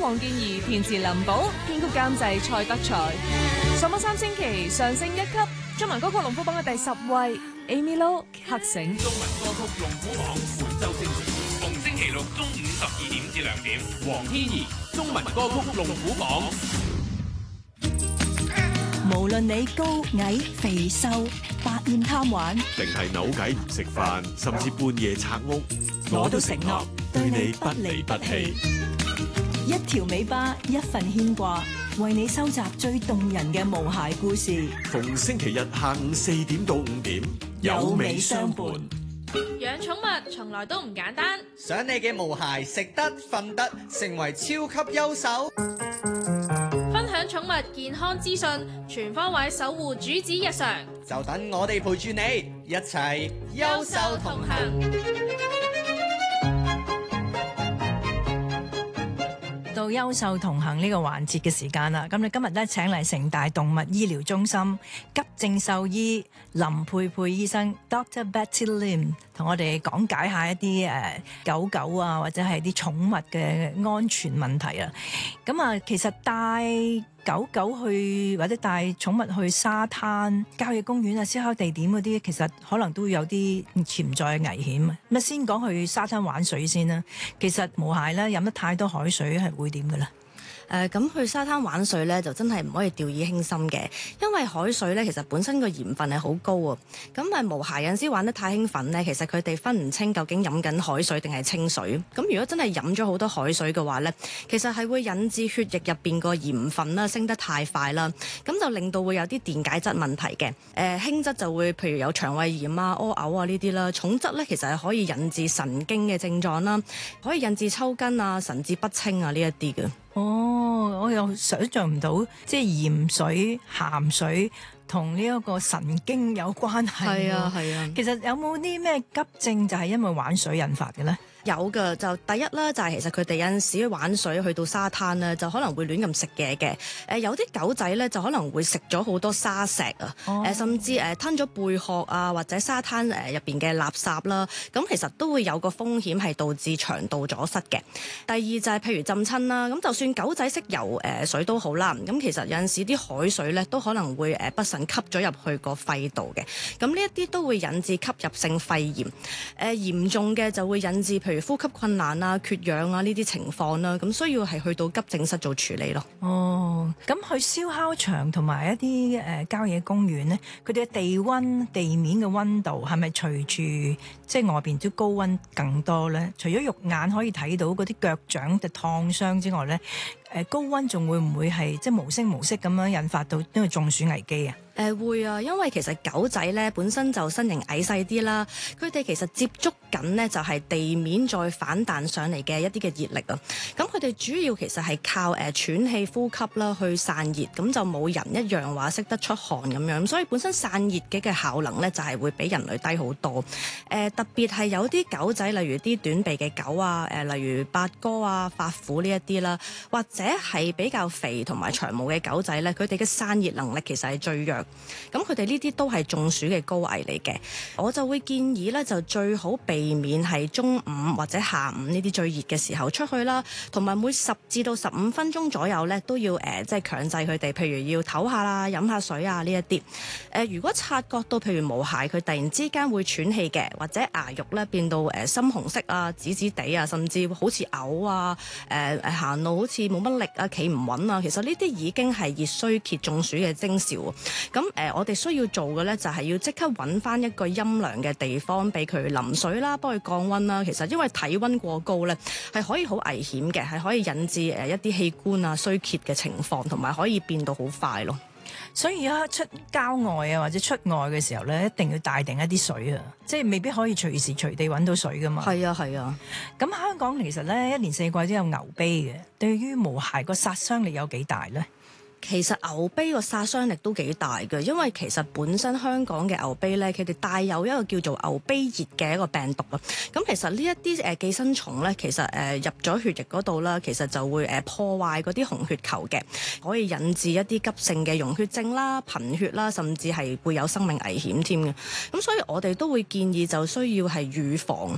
黃健儀，填詞林寶，編曲監製蔡德才。上榜3星期上升1級，中文歌曲龍虎榜嘅第10位 Amy Lo 黑醒。 中文歌曲龍虎榜本周星時，逢星期六中午12點至2點，黃天怡中文歌曲龍虎榜。 無論你高矮肥瘦，百厭貪玩， 定係扭計唔食飯，甚至半夜拆屋， 我都承諾對你不離不棄。一條尾巴，一份牽掛，為你收集最動人嘅無鞋故事。 逢星期日下午4點到5點，有味相伴。 養寵物從來都唔簡單， 想你嘅毛孩食得瞓得，成為超級優手。 分享寵物健康資訊，全方位守護主子日常， 就等我哋陪住你一齊優獸同行。 到優獸同行呢個環節嘅時間啦，咁你今日咧請嚟城大動物醫療中心急症獸醫林佩佩醫生 Dr. Betty Lim 同我哋講解下一啲狗狗啊或者係啲寵物嘅安全問題啊。咁啊，其實帶狗狗去或者帶寵物去沙灘、郊野公園啊、燒烤地點嗰啲，其實可能都有啲潛在嘅危險啊。咁先講去沙灘玩水先啦。其實毛孩咧飲得太多海水係會點嘅咧？ 咁去沙灘玩水咧，就真係唔可以掉以輕心嘅，因為海水咧其實本身個鹽分係好高啊。咁毛孩有陣時玩得太興奮咧，其實佢哋分唔清究竟飲緊海水定係清水。咁如果真係飲咗好多海水嘅話咧，其實係會引致血液入邊個鹽分啦升得太快啦，咁就令到會有啲電解質問題嘅。輕質就會譬如有腸胃炎啊、屙嘔啊呢啲啦，重質咧其實係可以引致神經嘅症狀啦，可以引致抽筋啊、神志不清啊呢一啲嘅。 哦，我又想像唔到，即係鹽水、鹹水同呢一個神經有關係。係啊，係啊。其實有冇啲咩急症就係因為玩水引發嘅咧？ 有㗎，就第一啦，就係其實佢哋有陣時玩水去到沙灘咧，就可能會亂咁食嘢嘅。有啲狗仔咧就可能會食咗好多沙石啊，甚至吞咗貝殼啊，或者沙灘入邊嘅垃圾啦。咁其實都會有個風險係導致腸道阻塞嘅。第二就係譬如浸親啦，咁就算狗仔識游水都好啦，咁其實有陣時啲海水咧都可能會不慎吸咗入去個肺度嘅。咁呢一啲都會引致吸入性肺炎。嚴重嘅就會引致譬如呼吸困難啊、缺氧啊呢啲情況啦，咁需要係去到急症室做處理咯。 哦，咁去燒烤場同埋一啲郊野公園咧，佢哋嘅地面嘅溫度係咪隨住即係外邊啲高溫更多咧？除咗肉眼可以睇到嗰啲腳掌嘅燙傷之外咧，高溫仲會唔會係即係無聲無息咁樣引發到因為中暑危機啊？ 會啊，因為其實狗仔咧本身就身形矮細啲啦，佢哋其實接觸緊呢就係地面再反彈上嚟嘅一啲嘅熱力啊。咁佢哋主要其實係靠喘氣呼吸啦去散熱，咁就冇人一樣話識得出汗咁樣，所以本身散熱嘅效能咧就係會比人類低好多。特別係有啲狗仔，例如啲短鼻嘅狗啊，例如八哥啊、法虎呢一啲啦，或者係比較肥同埋長毛嘅狗仔咧，佢哋嘅散熱能力其實係最弱。咁佢哋呢啲都係中暑嘅高危嚟嘅，我就會建議咧就最好避免係中午或者下午呢啲最熱嘅時候出去啦，同埋每10至到15分鐘左右咧都要即係強制佢哋，譬如要唞下啦、飲下水啊呢一啲。如果察覺到譬如毛孩佢突然之間會喘氣嘅，或者牙肉咧變到深紅色啊、紫紫地啊，甚至好似嘔啊、行路好似冇乜力啊、企唔穩啊，其實呢啲已經係熱衰竭中暑嘅徵兆。咁我哋需要做嘅咧，就係要即刻揾翻一個陰涼嘅地方，俾佢淋水啦，幫佢降溫啦。其實因為體溫過高咧，係可以好危險嘅，係可以引致一啲器官啊衰竭嘅情況，同埋可以變到好快咯。 所以而家出郊外啊，或者出外嘅時候咧，一定要帶定一啲水啊，即係未必可以隨時隨地揾到水噶嘛。係啊，係啊。咁香港其實咧，一年四季都有牛啤嘅，對於毛孩個殺傷力有幾大咧？ 其實牛啤個殺傷力都幾大嘅，因為其實本身香港嘅牛啤咧，佢哋帶有一個叫做牛啤熱嘅一個病毒啊。咁其實呢一啲寄生蟲咧，其實入咗血液嗰度啦，其實就會破壞嗰啲紅血球嘅，可以引致一啲急性嘅溶血症啦、貧血啦，甚至係會有生命危險添嘅。咁所以我哋都會建議就需要係預防